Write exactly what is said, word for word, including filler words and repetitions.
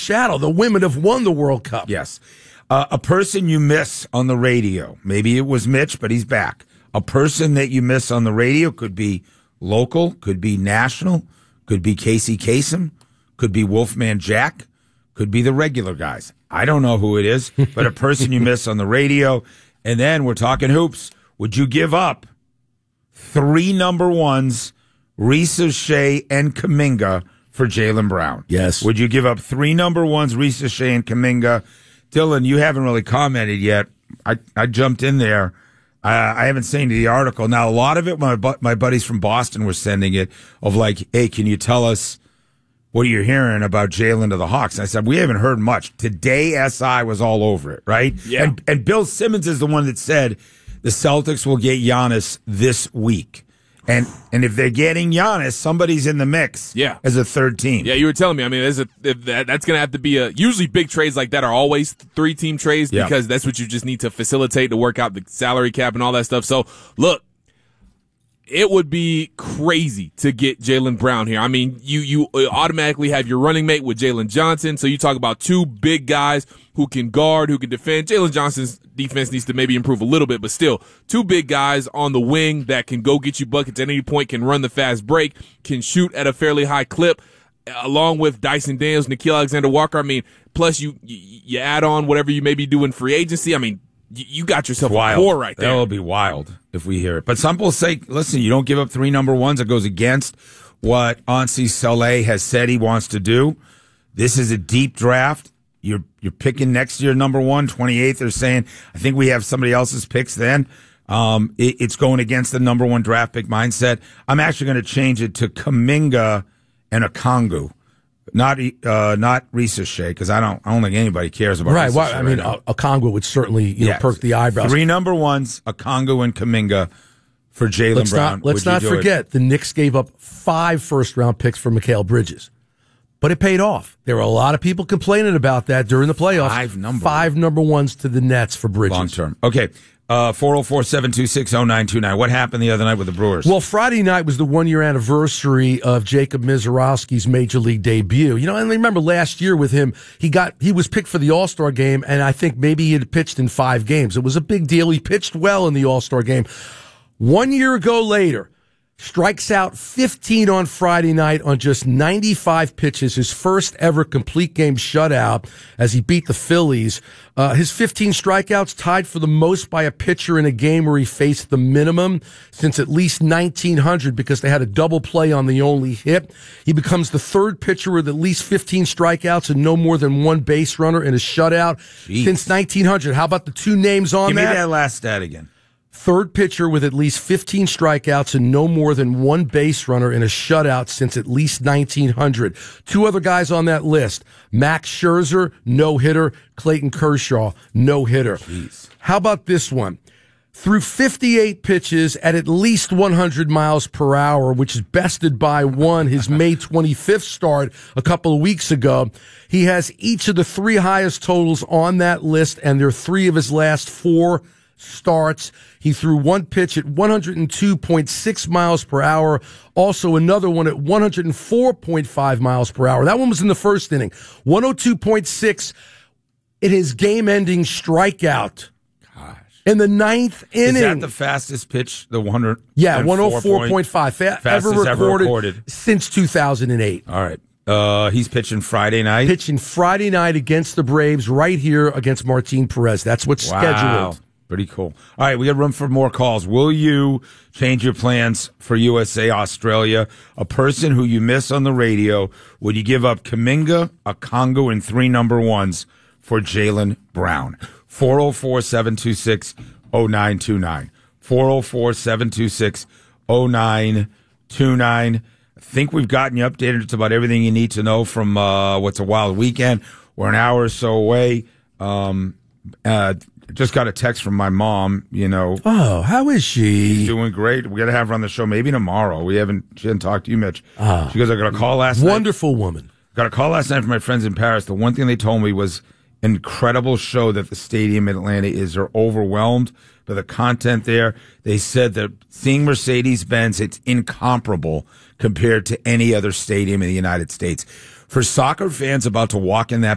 shadow. The women have won the World Cup. Yes. Uh, a person you miss on the radio. Maybe it was Mitch, but he's back. A person that you miss on the radio could be local, could be national, could be Casey Kasem, could be Wolfman Jack, could be the regular guys. I don't know who it is, but a person you miss on the radio. And then we're talking hoops. Would you give up three number ones, Risa Shea and Kuminga, for Jaylen Brown? Yes. Would you give up three number ones, Risa Shea and Kuminga? Dylan, you haven't really commented yet. I, I jumped in there. Uh, I haven't seen the article. Now, a lot of it, my, my buddies from Boston were sending it of like, hey, can you tell us what you're hearing about Jaylen to the Hawks? And I said, we haven't heard much. Today, S I was all over it, right? Yeah. And, and Bill Simmons is the one that said the Celtics will get Giannis this week. And and if they're getting Giannis, somebody's in the mix yeah. as a third team. Yeah, you were telling me. I mean, there's a, if that, that's going to have to be a – usually big trades like that are always three-team trades yeah. because that's what you just need to facilitate to work out the salary cap and all that stuff. So, look, it would be crazy to get Jaylen Brown here. I mean, you, you automatically have your running mate with Jalen Johnson. So you talk about two big guys who can guard, who can defend. Jalen Johnson's defense needs to maybe improve a little bit, but still, two big guys on the wing that can go get you buckets at any point, can run the fast break, can shoot at a fairly high clip, along with Dyson Daniels, Nickeil Alexander-Walker. I mean, plus you you add on whatever you may be doing free agency. I mean, you got yourself wild. a core right there. That will be wild if we hear it. But some will say, listen, you don't give up three number ones. It goes against what Ansi Saleh has said he wants to do. This is a deep draft. You're you're picking next year number one, twenty-eighth. They're saying, I think we have somebody else's picks then. Um, it, it's going against the number one draft pick mindset. I'm actually going to change it to Kuminga and Okongwu. Not uh, not Risa Shea, because I don't I don't think anybody cares about right. Risa Well, Shea I mean, right a Okongwu would certainly you yes. know perk the eyebrows. Three number ones, Okongwu and Kuminga for Jaylen let's Brown. Not, let's Would not you do forget it? the Knicks gave up five first round picks for Mikal Bridges, but it paid off. There were a lot of people complaining about that during the playoffs. Five number five number ones to the Nets for Bridges. Long term. Okay. Uh, four oh four, seven two six, oh nine two nine. What happened the other night with the Brewers? Well, Friday night was the one-year anniversary of Jacob Mizorowski's Major League debut. You know, and remember last year with him, he got he was picked for the All-Star game, and I think maybe he had pitched in five games. It was a big deal. He pitched well in the All-Star game. One year ago later, strikes out fifteen on Friday night on just ninety-five pitches, his first ever complete game shutout as he beat the Phillies. Uh, his fifteen strikeouts tied for the most by a pitcher in a game where he faced the minimum since at least nineteen hundred because they had a double play on the only hit. He becomes the third pitcher with at least fifteen strikeouts and no more than one base runner in a shutout Jeez. since nineteen hundred. How about the two names on Give that? me that last stat again. Third pitcher with at least fifteen strikeouts and no more than one base runner in a shutout since at least nineteen hundred. Two other guys on that list. Max Scherzer, no-hitter. Clayton Kershaw, no-hitter. Jeez. How about this one? Through fifty-eight pitches at at least one hundred miles per hour, which is bested by one, his May twenty-fifth start a couple of weeks ago. He has each of the three highest totals on that list, and they're three of his last four starts. He threw one pitch at one hundred two point six miles per hour. Also another one at one hundred four point five miles per hour. That one was in the first inning. one oh two point six in his game-ending strikeout. Gosh. In the ninth inning. Is that the fastest pitch? The one hundred? Yeah, one oh four point five. Fa- ever, recorded ever recorded since two thousand eight. All right. Uh, he's pitching Friday night. Pitching Friday night against the Braves right here against Martin Perez. That's what's Wow. scheduled. Pretty cool. All right, we got room for more calls. Will you change your plans for U S A Australia? A person who you miss on the radio, would you give up Kuminga, Okongwu, and three number ones for Jaylen Brown? four oh four, seven two six, oh nine two nine. four oh four, seven two six, oh nine two nine. I think we've gotten you updated. It's about everything you need to know from uh, What's a Wild Weekend. We're an hour or so away. Um, uh, Just got a text from my mom, you know. Oh, how is she? She's doing great. We're going to have her on the show maybe tomorrow. We haven't, she hasn't talked to you, Mitch. Ah. She goes, I got a call last night. Wonderful woman. Got a call last night from my friends in Paris. The one thing they told me was incredible show that the stadium in Atlanta is. They're overwhelmed by the content there. They said that seeing Mercedes-Benz, it's incomparable compared to any other stadium in the United States. For soccer fans about to walk in that